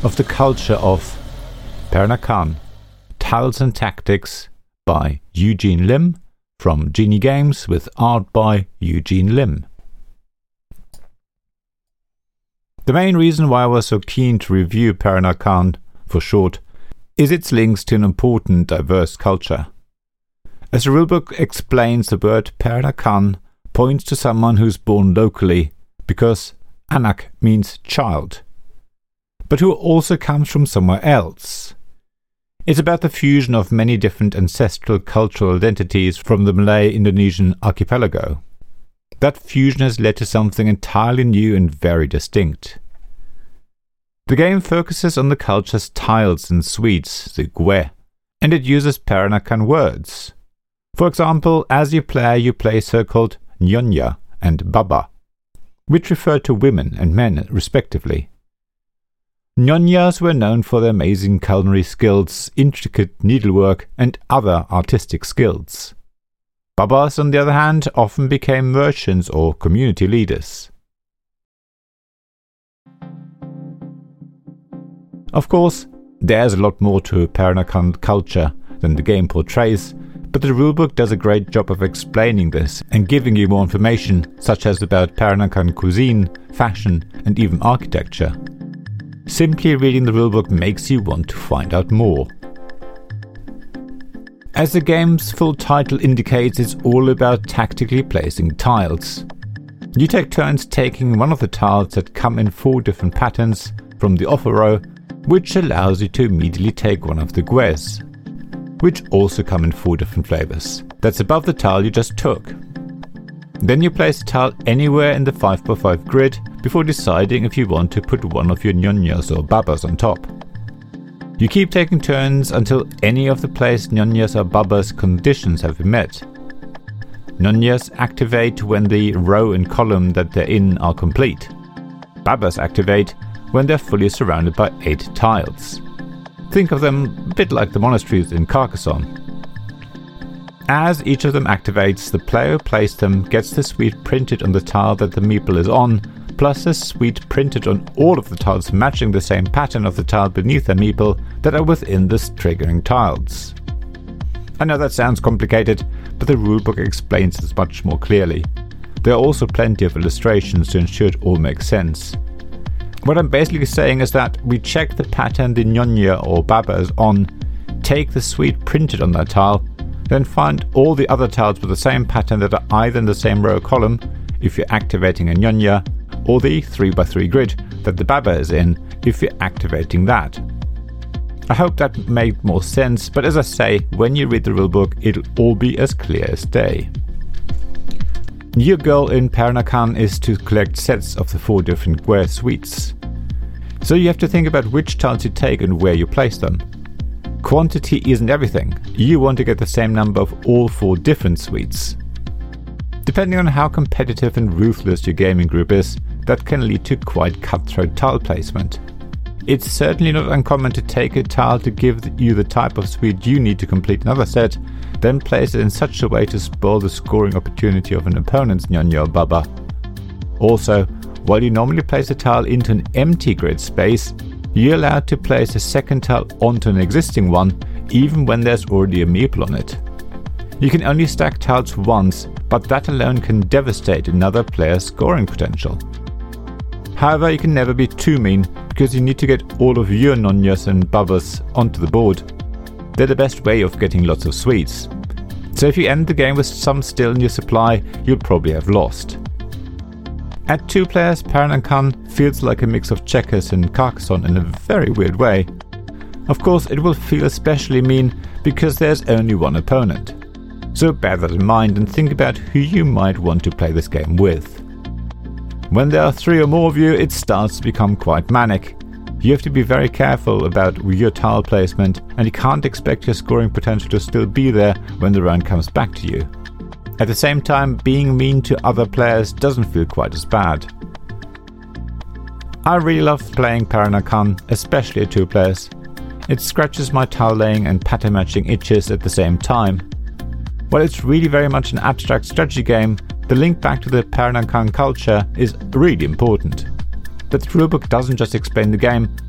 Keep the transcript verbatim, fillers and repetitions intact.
of the culture of Pernakan, Tiles and Tactics by Eugene Lim, from Genie Games, with art by Eugene Lim. The main reason why I was so keen to review Pernakan, for short, is its links to an important diverse culture. As the rulebook explains, the word Pernakan points to someone who's born locally, because Anak means child, but who also comes from somewhere else. It's about the fusion of many different ancestral cultural identities from the Malay-Indonesian archipelago. That fusion has led to something entirely new and very distinct. The game focuses on the culture's tiles and suites, the Gwe, and it uses Peranakan words. For example, as you play, you play so-called Nyonya and Baba, which refer to women and men respectively. Nyonyas were known for their amazing culinary skills, intricate needlework, and other artistic skills. Babas, on the other hand, often became merchants or community leaders. Of course, there's a lot more to Peranakan culture than the game portrays, but the rulebook does a great job of explaining this and giving you more information, such as about Peranakan cuisine, fashion, and even architecture. Simply reading the rulebook makes you want to find out more. As the game's full title indicates, it's all about tactically placing tiles. You take turns taking one of the tiles that come in four different patterns from the offer row, which allows you to immediately take one of the Gwes, which also come in four different flavors. That's above the tile you just took. Then you place the tile anywhere in the five by five grid before deciding if you want to put one of your Nyonyas or Babas on top. You keep taking turns until any of the placed Nyonyas or Babas conditions have been met. Nyonyas activate when the row and column that they're in are complete. Babas activate when they're fully surrounded by eight tiles. Think of them a bit like the monasteries in Carcassonne. As each of them activates, the player who placed them gets the suite printed on the tile that the meeple is on, plus a suite printed on all of the tiles matching the same pattern of the tile beneath the meeple that are within the triggering tiles. I know that sounds complicated, but the rulebook explains this much more clearly. There are also plenty of illustrations to ensure it all makes sense. What I'm basically saying is that we check the pattern the Nyonya or Baba is on, take the suite printed on that tile, then find all the other tiles with the same pattern that are either in the same row or column if you're activating a Nyonya, or the three by three grid that the Baba is in if you're activating that. I hope that made more sense, but as I say, when you read the rulebook, it'll all be as clear as day. Your goal in Peranakan is to collect sets of the four different Gwe suites. So you have to think about which tiles you take and where you place them. Quantity isn't everything. You want to get the same number of all four different suites. Depending on how competitive and ruthless your gaming group is, that can lead to quite cutthroat tile placement. It's certainly not uncommon to take a tile to give you the type of suite you need to complete another set, then place it in such a way to spoil the scoring opportunity of an opponent's Nyonya or Baba. Also, while you normally place a tile into an empty grid space, you're allowed to place a second tile onto an existing one, even when there's already a meeple on it. You can only stack tiles once, but that alone can devastate another player's scoring potential. However, you can never be too mean, because you need to get all of your Nyonyas and Babas onto the board. They're the best way of getting lots of suites. So if you end the game with some still in your supply, you'll probably have lost. At two players, Peranakan feels like a mix of checkers and Carcassonne in a very weird way. Of course, it will feel especially mean because there's only one opponent. So bear that in mind and think about who you might want to play this game with. When there are three or more of you, it starts to become quite manic. You have to be very careful about your tile placement, and you can't expect your scoring potential to still be there when the round comes back to you. At the same time, being mean to other players doesn't feel quite as bad. I really love playing Peranakan, especially at two players. It scratches my tile laying and pattern matching itches at the same time. While it's really very much an abstract strategy game, the link back to the Peranakan culture is really important. That the rulebook doesn't just explain the game,